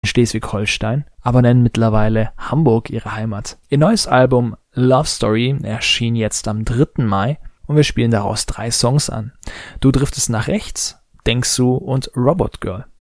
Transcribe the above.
Schleswig-Holstein, aber nennen mittlerweile Hamburg ihre Heimat. Ihr neues Album Love Story erschien jetzt am 3. Mai und wir spielen daraus 3 Songs an. Du driftest nach rechts, Denksu und Robot Girl.